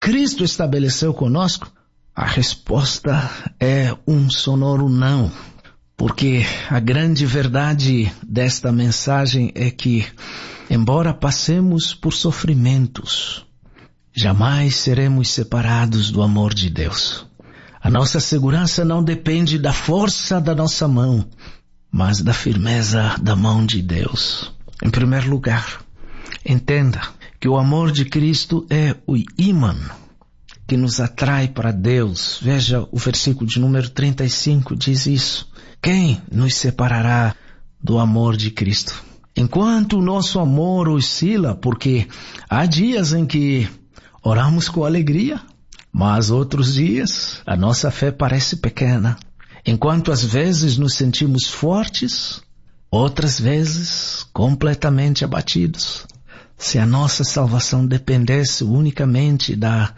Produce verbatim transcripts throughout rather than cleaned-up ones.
Cristo estabeleceu conosco? A resposta é um sonoro não, porque a grande verdade desta mensagem é que, embora passemos por sofrimentos, jamais seremos separados do amor de Deus. A nossa segurança não depende da força da nossa mão, mas da firmeza da mão de Deus. Em primeiro lugar, entenda que o amor de Cristo é o ímã que nos atrai para Deus. Veja o versículo de número trinta e cinco, diz isso. Quem nos separará do amor de Cristo? Enquanto o nosso amor oscila, porque há dias em que oramos com alegria, mas outros dias a nossa fé parece pequena. Enquanto às vezes nos sentimos fortes, outras vezes completamente abatidos. Se a nossa salvação dependesse unicamente da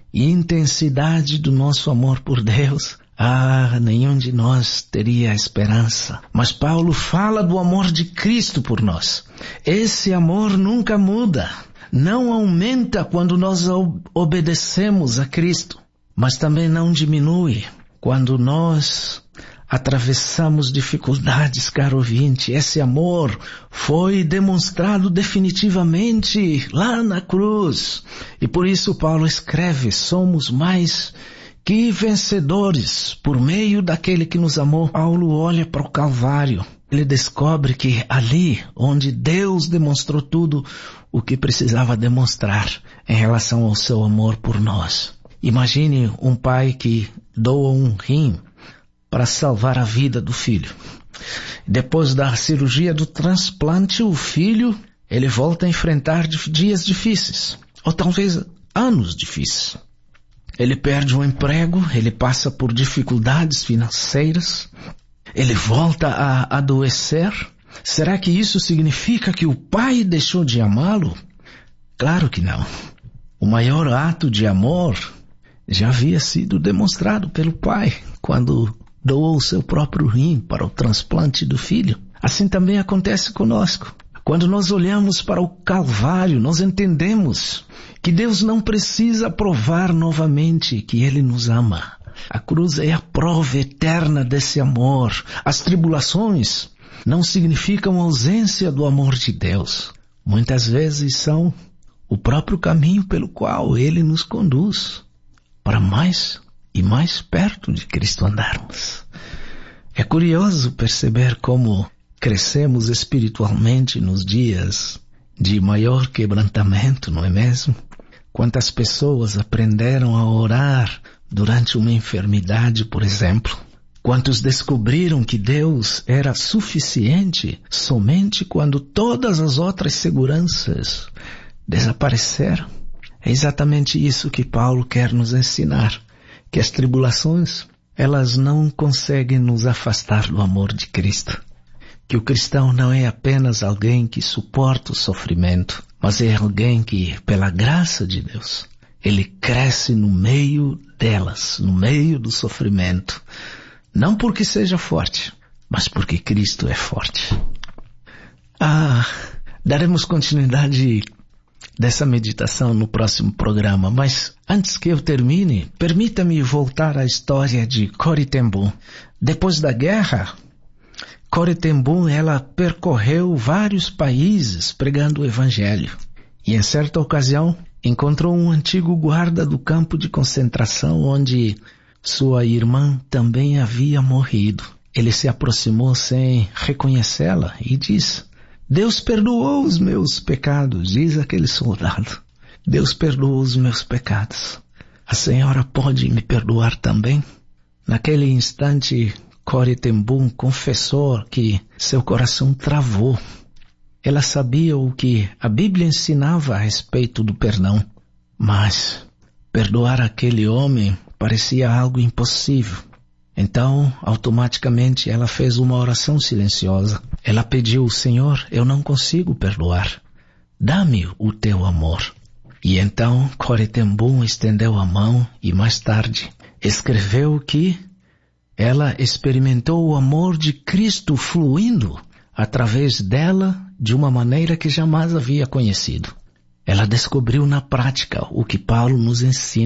intensidade do nosso amor por Deus, ah, nenhum de nós teria esperança. Mas Paulo fala do amor de Cristo por nós. Esse amor nunca muda. Não aumenta quando nós obedecemos a Cristo, mas também não diminui quando nós atravessamos dificuldades, caro ouvinte. Esse amor foi demonstrado definitivamente lá na cruz. E por isso Paulo escreve, somos mais que vencedores por meio daquele que nos amou. Paulo olha para o Calvário. Ele descobre que ali, onde Deus demonstrou tudo o que precisava demonstrar em relação ao seu amor por nós. Imagine um pai que doa um rim para salvar a vida do filho. Depois da cirurgia do transplante, o filho, ele volta a enfrentar dias difíceis, ou talvez anos difíceis. Ele perde o emprego, ele passa por dificuldades financeiras, ele volta a adoecer. Será que isso significa que o pai deixou de amá-lo? Claro que não. O maior ato de amor já havia sido demonstrado pelo pai, quando doou o seu próprio rim para o transplante do filho. Assim também acontece conosco. Quando nós olhamos para o Calvário, nós entendemos que Deus não precisa provar novamente que Ele nos ama. A cruz é a prova eterna desse amor. As tribulações não significam ausência do amor de Deus. Muitas vezes são o próprio caminho pelo qual Ele nos conduz para mais e mais perto de Cristo andarmos. É curioso perceber como crescemos espiritualmente nos dias de maior quebrantamento, não é mesmo? Quantas pessoas aprenderam a orar durante uma enfermidade, por exemplo? Quantos descobriram que Deus era suficiente somente quando todas as outras seguranças desapareceram? É exatamente isso que Paulo quer nos ensinar, que as tribulações, elas não conseguem nos afastar do amor de Cristo. Que o cristão não é apenas alguém que suporta o sofrimento, mas é alguém que, pela graça de Deus, ele cresce no meio delas, no meio do sofrimento. Não porque seja forte, mas porque Cristo é forte. Ah, daremos continuidade dessa meditação no próximo programa, mas antes que eu termine, permita-me voltar à história de Corrie ten Boom. Depois da guerra, Corrie ten Boom, ela percorreu vários países pregando o evangelho. E em certa ocasião, encontrou um antigo guarda do campo de concentração onde sua irmã também havia morrido. Ele se aproximou sem reconhecê-la e disse: Deus perdoou os meus pecados, diz aquele soldado. Deus perdoou os meus pecados. A senhora pode me perdoar também? Naquele instante, Corrie ten Boom confessou que seu coração travou. Ela sabia o que a Bíblia ensinava a respeito do perdão, mas perdoar aquele homem parecia algo impossível. Então, automaticamente, ela fez uma oração silenciosa. Ela pediu: Senhor, eu não consigo perdoar. Dá-me o teu amor. E então, Corrie ten Boom estendeu a mão e mais tarde escreveu que ela experimentou o amor de Cristo fluindo através dela de uma maneira que jamais havia conhecido. ela descobriu na prática o que Paulo nos ensina.